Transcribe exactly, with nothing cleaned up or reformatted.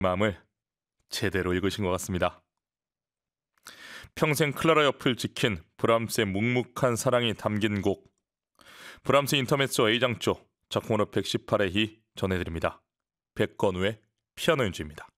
마음을 제대로 읽으신 것 같습니다. 평생 클라라 옆을 지킨 브람스의 묵묵한 사랑이 담긴 곡, 브람스 인터메소 A장조 작품번호 백십팔의 희 전해드립니다. 백건우의 피아노 연주입니다.